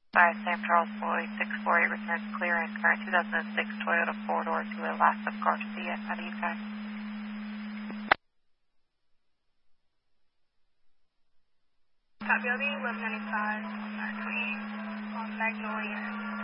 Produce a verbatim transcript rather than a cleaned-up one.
By Sam Charles Floyd, six four eight returns clear in current two thousand six Toyota four-door to Alaska Garcia out of U K. Top building, eleven ninety-five, twenty-eight on Magnolia.